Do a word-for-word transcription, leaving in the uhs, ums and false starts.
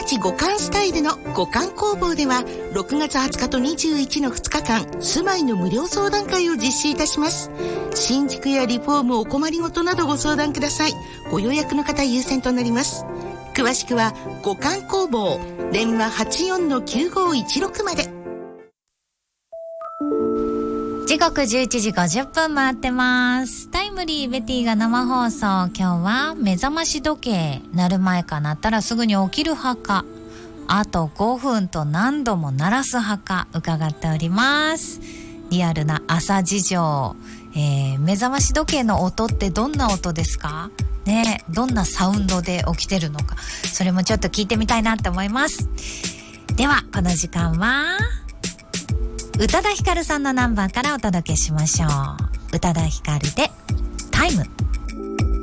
日五感スタイルの五感工房ではろくがつはつかとにじゅういちのふつかかん住まいの無料相談会を実施いたします。新築やリフォームお困りごとなどご相談ください。ご予約の方優先となります。詳しくは五感工房電話 はちよんのきゅうごいちろく まで。 時刻じゅういちじごじゅっぷん回ってます。タイムリーベティが生放送。今日は目覚まし時計鳴る前か鳴ったらすぐに起きる派か、あとごふんと何度も鳴らす派か伺っております。リアルな朝事情、えー、目覚まし時計の音ってどんな音ですかね、どんなサウンドで起きてるのか、それもちょっと聞いてみたいなって思います。ではこの時間は宇多田ヒカルさんのナンバーからお届けしましょう。宇多田ヒカルでタイム。